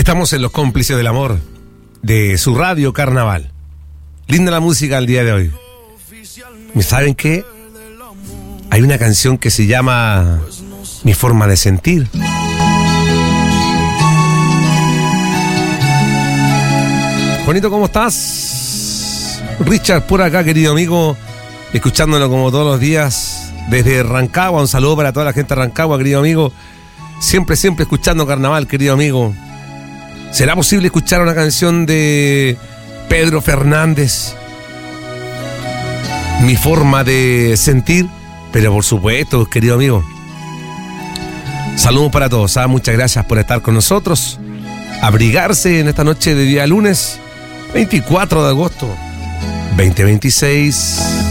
Estamos en Los Cómplices del Amor de su radio Carnaval. Linda la música el día de hoy. ¿Y saben qué? Hay una canción que se llama Mi Forma de Sentir. Juanito, ¿cómo estás? Richard, por acá, querido amigo, escuchándolo como todos los días desde Rancagua. Un saludo para toda la gente de Rancagua, querido amigo. Siempre escuchando Carnaval, querido amigo. ¿Será posible escuchar una canción de Pedro Fernández? Mi Forma de Sentir. Pero por supuesto, querido amigo. Saludos para todos, ¿sabes? Muchas gracias por estar con nosotros. Abrigarse en esta noche de día lunes 24 de agosto 2026.